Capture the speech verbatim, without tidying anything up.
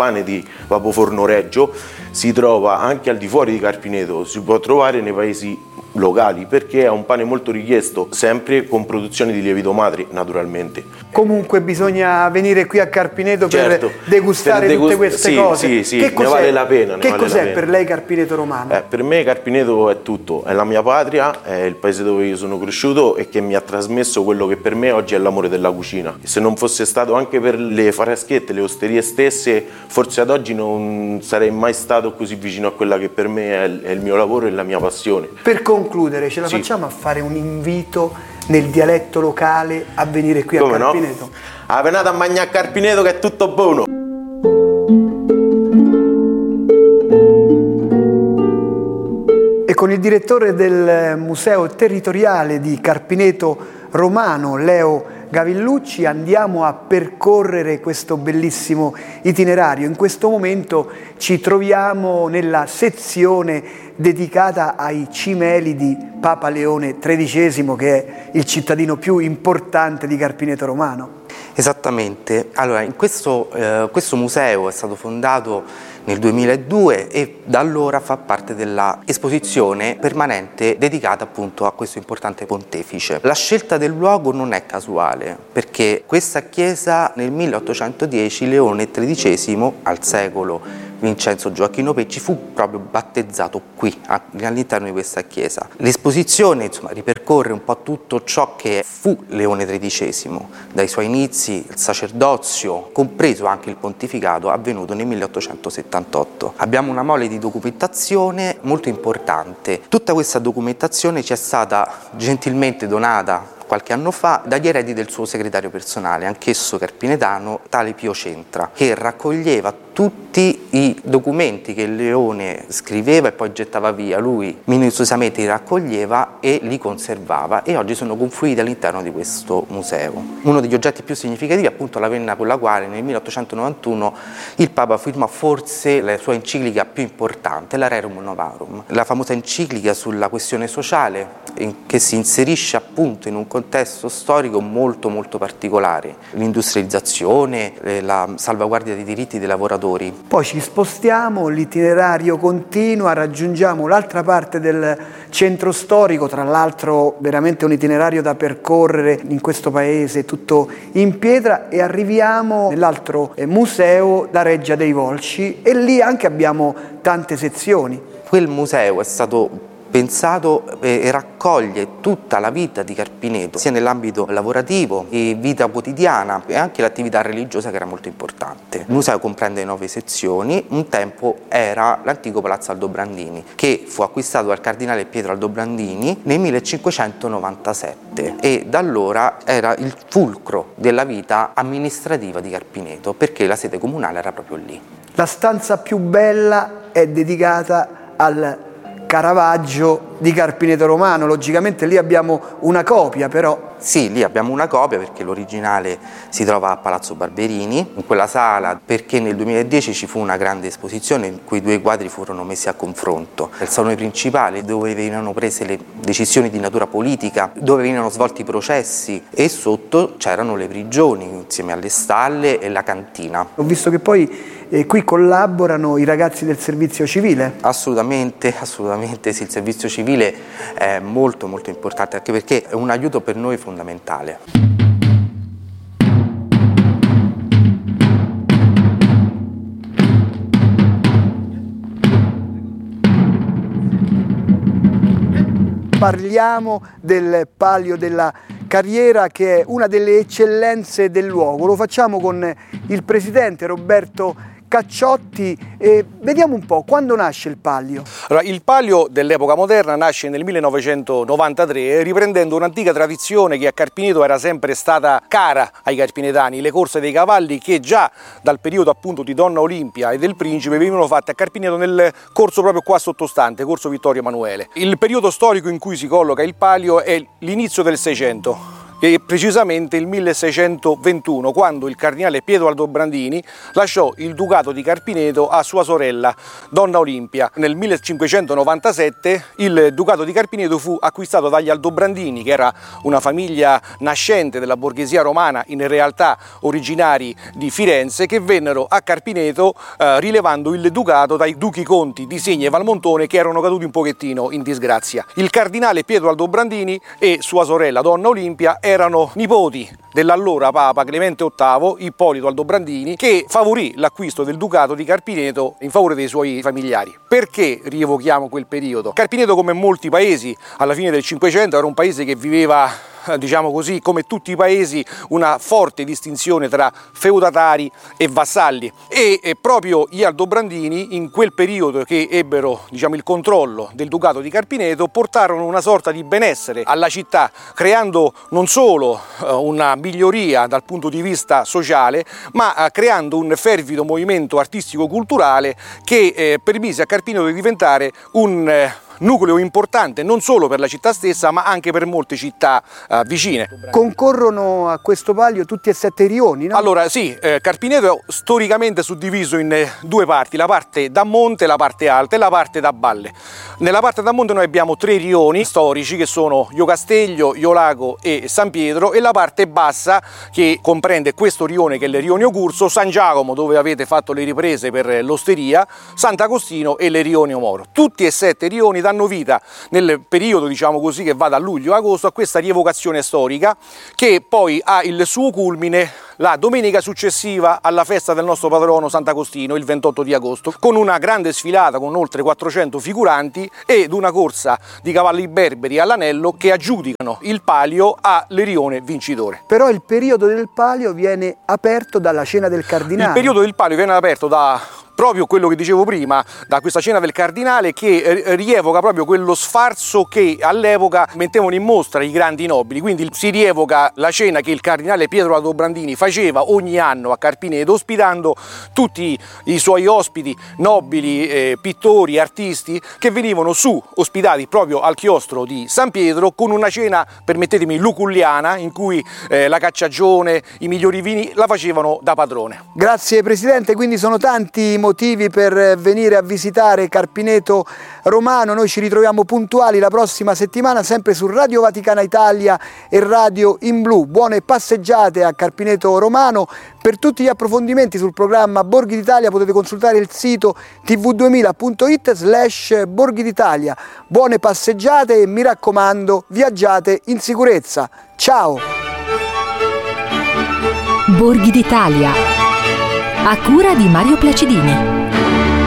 pane di Vapoforno Reggio si trova anche al di fuori di Carpineto, si può trovare nei paesi locali perché è un pane molto richiesto, sempre con produzione di lievito madre naturalmente. Comunque bisogna venire qui a Carpineto certo, per degustare per degust- tutte queste sì, cose. Sì, sì, che ne cos'è, vale la pena. Ne che vale cos'è la pena. per lei Carpineto Romano? Eh, per me Carpineto è tutto, è la mia patria, è il paese dove io sono cresciuto e che mi ha trasmesso quello che per me oggi è l'amore della cucina. Se non fosse stato anche per le faraschette, le osterie stesse, forse ad oggi non sarei mai stato così vicino a quella che per me è il mio lavoro e la mia passione. Per concludere, ce la sì. facciamo a fare un invito nel dialetto locale a venire qui Come a Carpineto? No? Ah, venate a mangiare a Carpineto che è tutto buono! E con il direttore del Museo Territoriale di Carpineto Romano, Leo Gavillucci, andiamo a percorrere questo bellissimo itinerario. In questo momento ci troviamo nella sezione dedicata ai cimeli di Papa Leone tredicesimo, che è il cittadino più importante di Carpineto Romano. Esattamente, allora in questo, eh, questo museo è stato fondato nel duemiladue e da allora fa parte dell'esposizione permanente dedicata appunto a questo importante pontefice. La scelta del luogo non è casuale, perché questa chiesa nel milleottocentodieci Leone tredicesimo, al secolo Vincenzo Gioacchino Pecci, fu proprio battezzato qui, all'interno di questa chiesa. L'esposizione insomma ripercorre un po' tutto ciò che fu Leone tredicesimo, dai suoi inizi, il sacerdozio, compreso anche il pontificato avvenuto nel milleottocentosettantotto. Abbiamo una mole di documentazione molto importante. Tutta questa documentazione ci è stata gentilmente donata qualche anno fa dagli eredi del suo segretario personale, anch'esso carpinetano, tale Pio Centra, che raccoglieva tutti i documenti che il Leone scriveva e poi gettava via. Lui minuziosamente li raccoglieva e li conservava e oggi sono confluiti all'interno di questo museo. Uno degli oggetti più significativi è appunto la penna con la quale nel milleottocentonovantuno il Papa firmò forse la sua enciclica più importante, la Rerum Novarum, la famosa enciclica sulla questione sociale che si inserisce appunto in un contesto storico molto molto particolare, l'industrializzazione, la salvaguardia dei diritti dei lavoratori. Poi ci spostiamo, l'itinerario continua, raggiungiamo l'altra parte del centro storico, tra l'altro veramente un itinerario da percorrere in questo paese tutto in pietra, e arriviamo nell'altro museo, la Reggia dei Volsci, e lì anche abbiamo tante sezioni. Quel museo è stato pensato e raccoglie tutta la vita di Carpineto, sia nell'ambito lavorativo e vita quotidiana e anche l'attività religiosa, che era molto importante. Il museo comprende nove sezioni. Un tempo era l'antico Palazzo Aldobrandini, che fu acquistato dal cardinale Pietro Aldobrandini nel millecinquecentonovantasette e da allora era il fulcro della vita amministrativa di Carpineto, perché la sede comunale era proprio lì. La stanza più bella è dedicata al Caravaggio di Carpineto Romano. Logicamente lì abbiamo una copia, però. Sì, lì abbiamo una copia perché l'originale si trova a Palazzo Barberini, in quella sala, perché nel duemiladieci ci fu una grande esposizione in cui due quadri furono messi a confronto. Nel salone principale, dove venivano prese le decisioni di natura politica, dove venivano svolti i processi, e sotto c'erano le prigioni insieme alle stalle e la cantina. Ho visto che poi eh, qui collaborano i ragazzi del servizio civile. Assolutamente, assolutamente sì, il servizio civile è molto molto importante, anche perché è un aiuto per noi fondamentale. Parliamo del Palio della Carriera, che è una delle eccellenze del luogo. Lo facciamo con il presidente Roberto Cacciotti e vediamo un po' quando nasce il Palio. Allora, il Palio dell'epoca moderna nasce nel millenovecentonovantatré, riprendendo un'antica tradizione che a Carpineto era sempre stata cara ai carpinetani, le corse dei cavalli, che già dal periodo appunto di Donna Olimpia e del Principe venivano fatte a Carpineto nel corso proprio qua sottostante, corso Vittorio Emanuele. Il periodo storico in cui si colloca il Palio è l'inizio del Seicento. e precisamente il milleseicentoventuno, quando il cardinale Pietro Aldobrandini lasciò il ducato di Carpineto a sua sorella Donna Olimpia. Nel millecinquecentonovantasette il ducato di Carpineto fu acquistato dagli Aldobrandini, che era una famiglia nascente della borghesia romana, in realtà originari di Firenze, che vennero a Carpineto eh, rilevando il ducato dai duchi conti di Segni e Valmontone, che erano caduti un pochettino in disgrazia. Il cardinale Pietro Aldobrandini e sua sorella Donna Olimpia erano nipoti dell'allora Papa Clemente ottavo, Ippolito Aldobrandini, che favorì l'acquisto del ducato di Carpineto in favore dei suoi familiari. Perché rievochiamo quel periodo? Carpineto, come molti paesi alla fine del Cinquecento, era un paese che viveva, diciamo così, come tutti i paesi, una forte distinzione tra feudatari e vassalli, e, e proprio gli Aldobrandini, in quel periodo che ebbero, diciamo, il controllo del ducato di Carpineto, portarono una sorta di benessere alla città, creando non solo eh, una miglioria dal punto di vista sociale, ma eh, creando un fervido movimento artistico-culturale che eh, permise a Carpineto di diventare un eh, nucleo importante non solo per la città stessa, ma anche per molte città uh, vicine. Concorrono a questo palio tutti e sette i rioni, no? Allora sì, eh, Carpineto è storicamente suddiviso in eh, due parti, la parte da monte, la parte alta e la parte da valle. Nella parte da monte noi abbiamo tre rioni storici, che sono Io Casteglio, Io Lago e San Pietro, e la parte bassa, che comprende questo rione, che è il Rionio Curso, San Giacomo, dove avete fatto le riprese per l'osteria, Sant'Agostino e l'Erionio Moro. Tutti e sette i rioni danno vita, nel periodo, diciamo così, che va da luglio a agosto, a questa rievocazione storica, che poi ha il suo culmine la domenica successiva alla festa del nostro patrono Sant'Agostino, il ventotto di agosto, con una grande sfilata con oltre quattrocento figuranti ed una corsa di cavalli berberi all'anello che aggiudicano il palio all'Erione vincitore. Però il periodo del palio viene aperto dalla cena del cardinale. Il periodo del palio viene aperto da proprio quello che dicevo prima, da questa cena del cardinale, che rievoca proprio quello sfarzo che all'epoca mettevano in mostra i grandi nobili. Quindi si rievoca la cena che il cardinale Pietro Aldobrandini faceva ogni anno a Carpineto, ospitando tutti i suoi ospiti nobili, eh, pittori, artisti, che venivano su, ospitati proprio al chiostro di San Pietro, con una cena, permettetemi, luculliana, in cui eh, la cacciagione, i migliori vini la facevano da padrone. Grazie Presidente, quindi sono tanti motivi per venire a visitare Carpineto Romano. Noi ci ritroviamo puntuali la prossima settimana, sempre su Radio Vaticana Italia e Radio in Blu. Buone passeggiate a Carpineto Romano. Per tutti gli approfondimenti sul programma Borghi d'Italia potete consultare il sito t v duemila punto it slash Borghi d'Italia. Buone passeggiate e mi raccomando, viaggiate in sicurezza. Ciao! Borghi d'Italia, a cura di Mario Placidini.